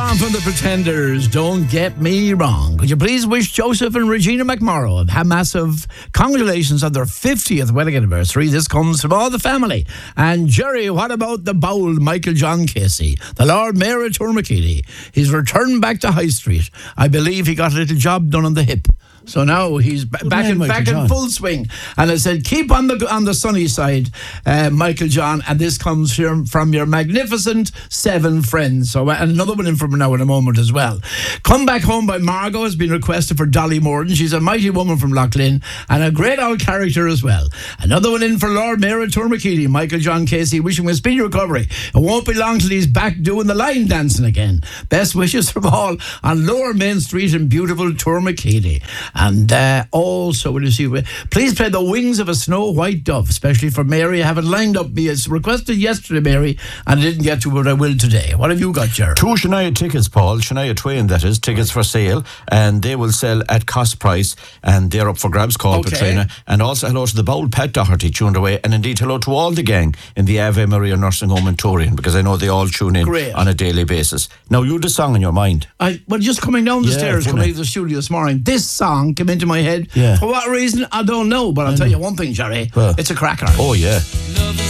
song from the Pretenders, Don't Get Me Wrong. Could you please wish Joseph and Regina McMorrow have massive congratulations on their 50th wedding anniversary. This comes from all the family. And Jerry, what about the bold Michael John Casey, the Lord Mayor of Tourmakeely? He's returned back to High Street. I believe he got a little job done on the hip. So now he's back in full swing. And I said, keep on the sunny side, Michael John. And this comes here from your magnificent 7 friends. So another one in from now in a moment as well. Come Back Home by Margot has been requested for Dolly Morden. She's a mighty woman from Loughlin and a great old character as well. Another one in for Lord Mayor of Tourmakeely, Michael John Casey, wishing him a speedy recovery. It won't be long till he's back doing the line dancing again. Best wishes from all on Lower Main Street in beautiful Tourmakeely. And also, will you see, please play The Wings of a Snow White Dove, especially for Mary. I have it lined up. It's requested yesterday, Mary, and I didn't get to it, but I will today. What have you got, Jared? 2 Shania tickets, Paul. Shania Twain, that is. Tickets for sale, and they will sell at cost price, and they're up for grabs, call Petrina. And also hello to the bold Pat Doherty tuned away, and indeed hello to all the gang in the Ave Maria Nursing Home in Torrian, because I know they all tune in on a daily basis. Now, you had a song in your mind. Well, just coming down the stairs, coming to the studio this morning, this song came into my head. For what reason, I don't know, but I'll tell you one thing, Jerry. It's a cracker. Oh, yeah.